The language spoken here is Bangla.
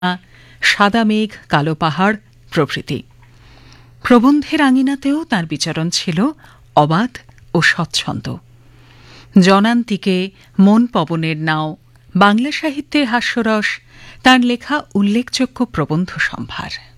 সাদা মেঘ, কালো পাহাড় প্রভৃতি। প্রবন্ধের আঙিনাতেও তাঁর বিচরণ ছিল অবাধ ও স্বচ্ছন্দ। জনান্তিকে, মন পবনের নাও, বাংলা সাহিত্যের হাস্যরস তাঁর লেখা উল্লেখযোগ্য প্রবন্ধ সম্ভার।